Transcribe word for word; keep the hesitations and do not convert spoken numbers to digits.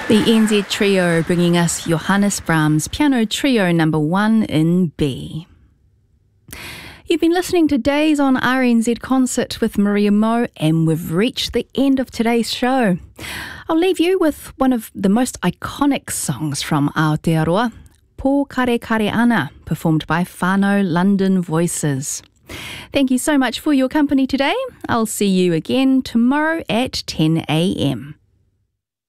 The N Z Trio bringing us Johannes Brahms Piano Trio number one in B. You've been listening to Days on R N Z Concert with Maria Moe, and we've reached the end of today's show. I'll leave you with one of the most iconic songs from Aotearoa, Po Kare Kare Ana, performed by Whānau London Voices. Thank you so much for your company today. I'll see you again tomorrow at ten a m.